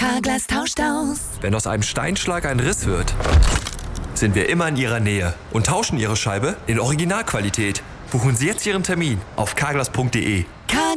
Carglass tauscht aus. Wenn aus einem Steinschlag ein Riss wird, sind wir immer in Ihrer Nähe und tauschen Ihre Scheibe in Originalqualität. Buchen Sie jetzt Ihren Termin auf carglass.de.